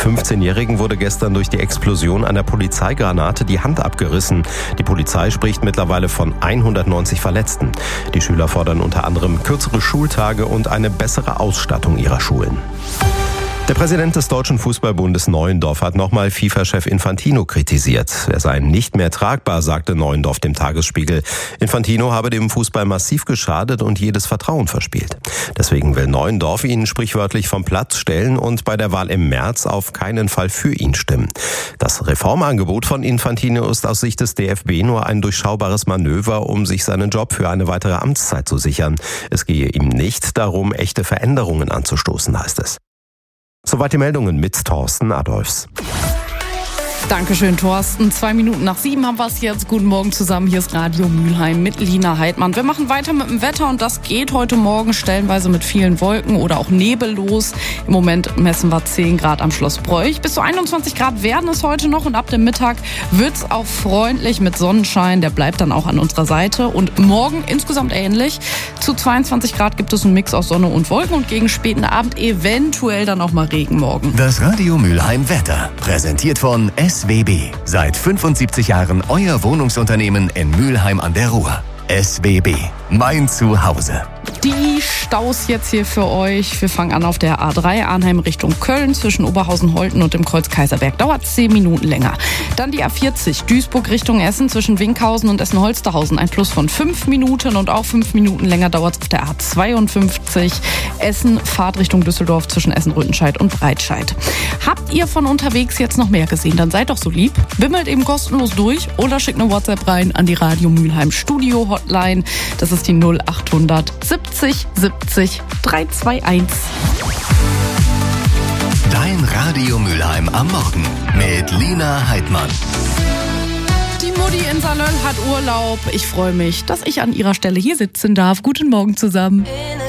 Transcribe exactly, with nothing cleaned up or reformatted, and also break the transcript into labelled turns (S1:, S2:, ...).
S1: fünfzehnjährigen wurde gestern durch die Explosion einer Polizeigranate die Hand abgerissen. Die Polizei spricht mittlerweile von hundertneunzig Verletzten. Die Schüler fordern unter anderem kürzere Schultage und eine bessere Ausstattung ihrer Schulen. Der Präsident des Deutschen Fußballbundes Neuendorf hat nochmal FIFA-Chef Infantino kritisiert. Er sei nicht mehr tragbar, sagte Neuendorf dem Tagesspiegel. Infantino habe dem Fußball massiv geschadet und jedes Vertrauen verspielt. Deswegen will Neuendorf ihn sprichwörtlich vom Platz stellen und bei der Wahl im März auf keinen Fall für ihn stimmen. Das Reformangebot von Infantino ist aus Sicht des D F B nur ein durchschaubares Manöver, um sich seinen Job für eine weitere Amtszeit zu sichern. Es gehe ihm nicht darum, echte Veränderungen anzustoßen, heißt es. Soweit die Meldungen mit Thorsten Adolfs.
S2: Dankeschön, Thorsten. Zwei Minuten nach sieben haben wir es jetzt. Guten Morgen zusammen. Hier ist Radio Mülheim mit Lina Heidmann. Wir machen weiter mit dem Wetter und das geht heute Morgen stellenweise mit vielen Wolken oder auch Nebel los. Im Moment messen wir zehn Grad am Schloss Bräuch. Bis zu einundzwanzig Grad werden es heute noch und ab dem Mittag wird es auch freundlich mit Sonnenschein. Der bleibt dann auch an unserer Seite und morgen insgesamt ähnlich. Zu zweiundzwanzig Grad gibt es einen Mix aus Sonne und Wolken und gegen späten Abend eventuell dann auch mal Regen morgen.
S3: Das Radio Mülheim Wetter, präsentiert von S W B. Seit fünfundsiebzig Jahren euer Wohnungsunternehmen in Mülheim an der Ruhr. S W B, mein Zuhause.
S2: Die Staus jetzt hier für euch. Wir fangen an auf der A drei Arnheim Richtung Köln zwischen Oberhausen-Holten und dem Kreuz Kaiserberg. Dauert zehn Minuten länger. Dann die A vierzig Duisburg Richtung Essen zwischen Winkhausen und Essen-Holsterhausen. Ein Plus von fünf Minuten und auch fünf Minuten länger dauert es auf der A zweiundfünfzig Essen Fahrtrichtung Düsseldorf zwischen Essen-Rüttenscheid und Breitscheid. Habt ihr von unterwegs jetzt noch mehr gesehen? Dann seid doch so lieb. Bimmelt eben kostenlos durch oder schickt eine WhatsApp rein an die Radio Mülheim Studio Hotline. Das ist die null achthundert siebzig siebzig dreihunderteinundzwanzig.
S3: Dein Radio Mülheim am Morgen mit Lina Heidmann.
S2: Die Mutti in Salöll hat Urlaub. Ich freue mich, dass ich an ihrer Stelle hier sitzen darf. Guten Morgen zusammen.